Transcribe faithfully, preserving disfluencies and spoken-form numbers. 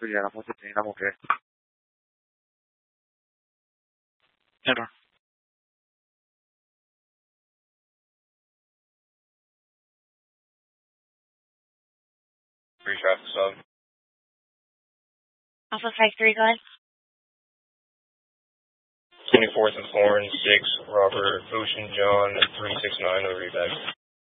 Y a la foto tenía la mujer. Error. Three traffic stop. Alpha five three, go ahead. twenty-fourth and Florence, six, Robert Ocean John, three six nine, over your back.